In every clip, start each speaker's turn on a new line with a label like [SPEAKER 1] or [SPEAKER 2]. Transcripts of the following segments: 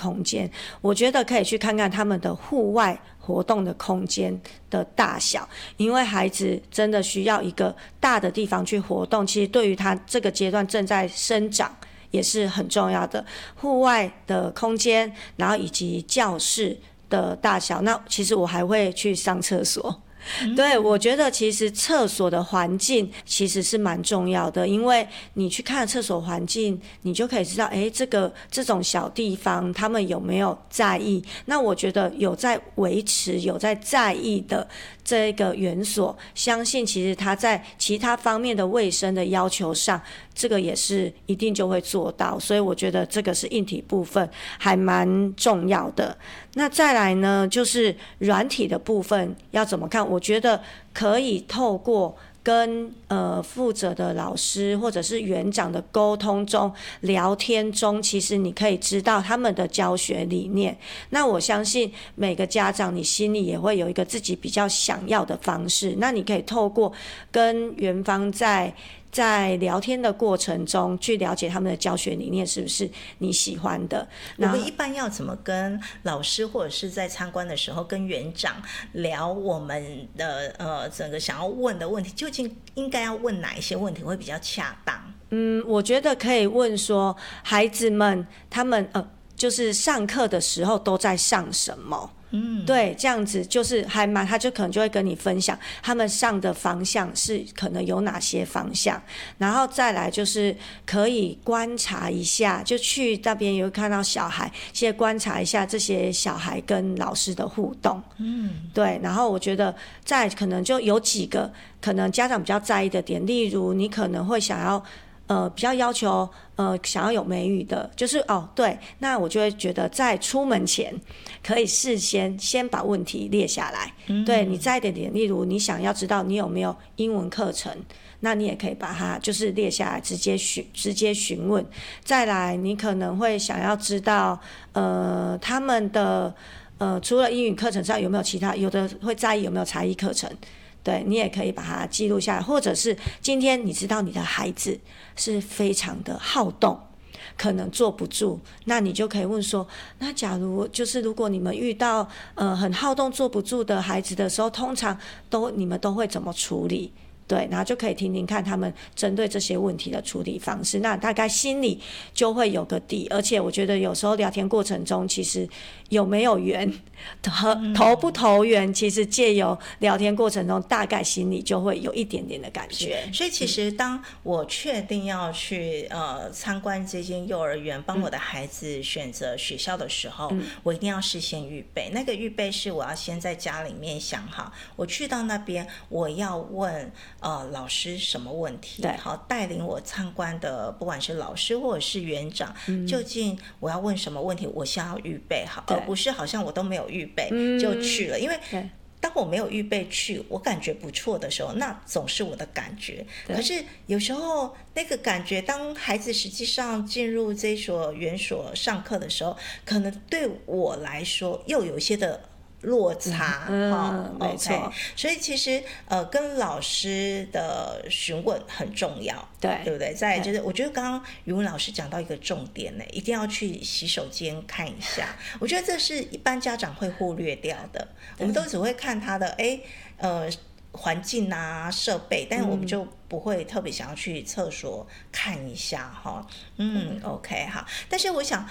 [SPEAKER 1] 空间，我觉得可以去看看他们的户外活动的空间的大小，因为孩子真的需要一个大的地方去活动，其实对于他这个阶段正在生长也是很重要的。户外的空间，然后以及教室的大小，那其实我还会去上厕所。对，我觉得其实厕所的环境其实是蛮重要的，因为你去看厕所环境，你就可以知道，这种小地方他们有没有在意。那我觉得有在维持、有在意的这个园所，相信其实他在其他方面的卫生的要求上，这个也是一定就会做到。所以我觉得这个是硬体部分还蛮重要的。那再来呢，就是软体的部分要怎么看？我觉得可以透过跟负责的老师或者是园长的沟通中、聊天中，其实你可以知道他们的教学理念。那我相信每个家长你心里也会有一个自己比较想要的方式，那你可以透过跟园方在聊天的过程中去了解他们的教学理念是不是你喜欢的。
[SPEAKER 2] 我们一般要怎么跟老师或者是在参观的时候跟园长聊我们的整个想要问的问题，究竟应该要问哪一些问题会比较恰当？
[SPEAKER 1] 我觉得可以问说孩子们他们就是上课的时候都在上什么。对，这样子就是他就可能就会跟你分享他们上的方向是可能有哪些方向，然后再来就是可以观察一下，就去那边有看到小孩，先观察一下这些小孩跟老师的互动。对，然后我觉得再可能就有几个可能家长比较在意的点，例如你可能会想要比较要求想要有美语的，就是对，那我就会觉得在出门前可以事先把问题列下来。对，你在意的点，例如你想要知道你有没有英文课程，那你也可以把它就是列下来，直接询问。再来，你可能会想要知道他们的除了英语课程之外有没有其他，有的会在意有没有才艺课程。对，你也可以把它记录下来，或者是今天你知道你的孩子是非常的好动，可能坐不住，那你就可以问说，那假如就是如果你们遇到很好动坐不住的孩子的时候，通常你们都会怎么处理？对，然后就可以听听看他们针对这些问题的处理方式，那大概心里就会有个底。而且我觉得有时候聊天过程中，其实有没有缘投不投缘，其实借由聊天过程中，大概心里就会有一点点的感觉。
[SPEAKER 2] 所以其实当我确定要去参观这间幼儿园，帮我的孩子选择学校的时候，我一定要事先预备。那个预备是我要先在家里面想好，我去到那边我要问老师什么问题，好，带领我参观的不管是老师或者是园长，究竟我要问什么问题，我先要预备好，而不是好像我都没有预备就去了。因为当我没有预备去，我感觉不错的时候，那总是我的感觉。可是有时候那个感觉，当孩子实际上进入这所园所上课的时候，可能对我来说又有一些的落差。
[SPEAKER 1] 没错。
[SPEAKER 2] 所以其实跟老师的询问很重要，对不对？再来就是我觉得刚刚语文老师讲到一个重点呢，一定要去洗手间看一下。我觉得这是一般家长会忽略掉的，我们都只会看他的环境啊设备，但是我们就不会特别想要去厕所看一下哈。OK 好。但是我想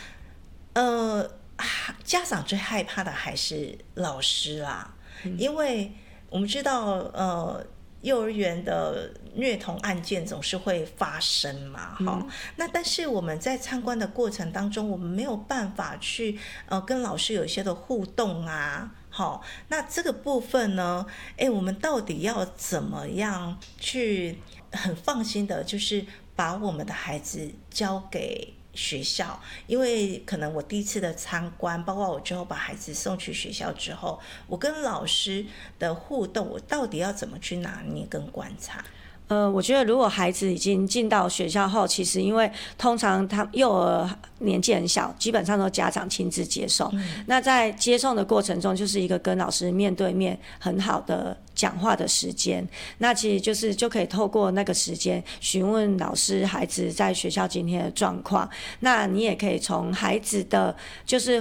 [SPEAKER 2] 家长最害怕的还是老师啦，因为我们知道幼儿园的虐童案件总是会发生嘛，那但是我们在参观的过程当中，我们没有办法去跟老师有一些的互动啊，那这个部分呢，我们到底要怎么样去很放心的，就是把我们的孩子交给学校？因为可能我第一次的参观，包括我之后把孩子送去学校之后，我跟老师的互动，我到底要怎么去拿捏跟观察？
[SPEAKER 1] 我觉得如果孩子已经进到学校后，其实因为通常他幼儿年纪很小，基本上都家长亲自接送，那在接送的过程中，就是一个跟老师面对面很好的讲话的时间，那其实就可以透过那个时间询问老师孩子在学校今天的状况，那你也可以从孩子的就是